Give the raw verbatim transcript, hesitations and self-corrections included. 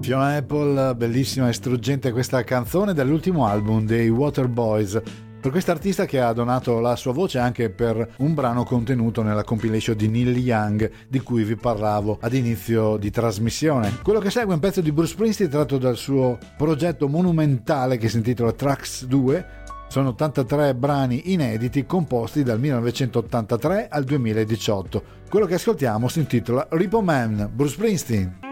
Fiona Apple, bellissima e struggente questa canzone dell'ultimo album dei Waterboys, per quest'artista che ha donato la sua voce anche per un brano contenuto nella compilation di Neil Young di cui vi parlavo ad inizio di trasmissione. Quello che segue è un pezzo di Bruce Springsteen tratto dal suo progetto monumentale che si intitola Tracks due. Sono ottantatré brani inediti composti dal millenovecentottantatré al duemiladiciotto. Quello che ascoltiamo si intitola Repo Man, Bruce Springsteen.